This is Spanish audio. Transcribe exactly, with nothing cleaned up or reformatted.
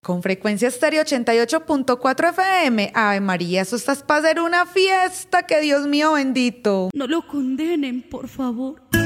Con Frecuencia Estéreo ochenta y ocho punto cuatro F M. Ave María, eso estás para hacer una fiesta, que Dios mío bendito. No lo condenen, por favor.